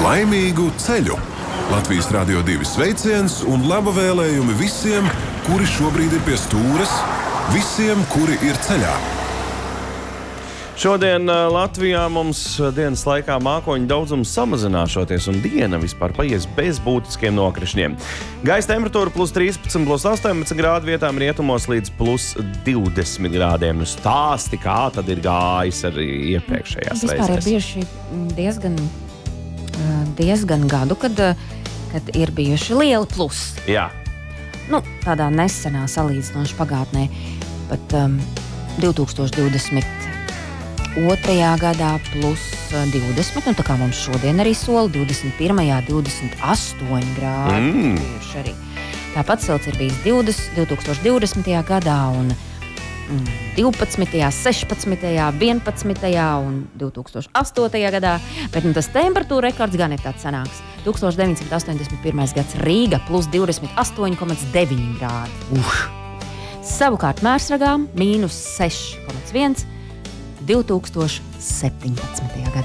Laimīgu ceļu! Latvijas Radio 2 sveiciens un laba vēlējumi visiem, kuri šobrīd ir pie stūres, visiem, kuri ir ceļā. Šodien Latvijā mums dienas laikā mākoņu daudzums samazināšoties un diena vispār paies bez būtiskiem nokrišņiem. Gaisa temperatūra +13, +18 grādi, vietām rietumos līdz +20 grādiem. Nu stāsti, kā tad ir gājis ar iepriekšējās reizēs? Vispār ir bijuši diezgan gadu, kad ir bijuši lieli plusi. Jā. Nu, tādā nesenā salīdzinoši pagātnē, pat 2022. gadā +20, un tā kā mums šodien arī sola 21. 28 grādi. Arī. Tāpat silts ir bijis 2020. gadā un 12., 16., 11. un 2008. gadā, bet tas temperatūra rekords gan ir tāds sanāks. 1981. gads Rīga +28,9 grādi. Savukārt Mērsragā -6,1 2017. gadā.